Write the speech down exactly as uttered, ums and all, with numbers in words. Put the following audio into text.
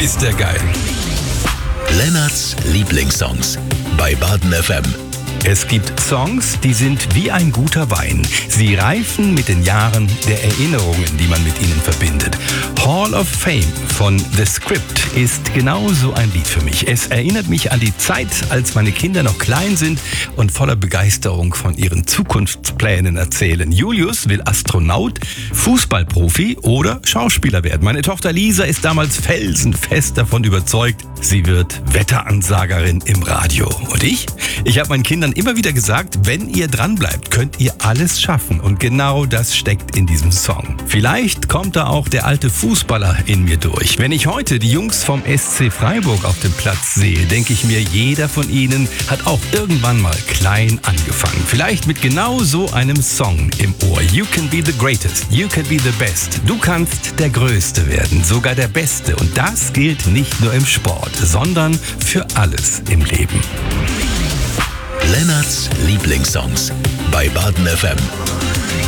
ist der geil. Lennarts Lieblingssongs bei Baden F M. Es gibt Songs, die sind wie ein guter Wein. Sie reifen mit den Jahren der Erinnerungen, die man mit ihnen verbindet. Hall of Fame von The Script ist genauso ein Lied für mich. Es erinnert mich an die Zeit, als meine Kinder noch klein sind und voller Begeisterung von ihren Zukunftsplänen erzählen. Julius will Astronaut, Fußballprofi oder Schauspieler werden. Meine Tochter Lisa ist damals felsenfest davon überzeugt, sie wird Wetteransagerin im Radio. Und ich? Ich habe meinen Kindern immer wieder gesagt, wenn ihr dranbleibt, könnt ihr alles schaffen. Und genau das steckt in diesem Song. Vielleicht kommt da auch der alte Fußballer in mir durch. Wenn ich heute die Jungs vom S C Freiburg auf dem Platz sehe, denke ich mir, jeder von ihnen hat auch irgendwann mal klein angefangen. Vielleicht mit genau so einem Song im Ohr. You can be the greatest, you can be the best. Du kannst der Größte werden, sogar der Beste. Und das gilt nicht nur im Sport, sondern für alles im Leben. Lennarts Lieblingssongs bei Baden F M.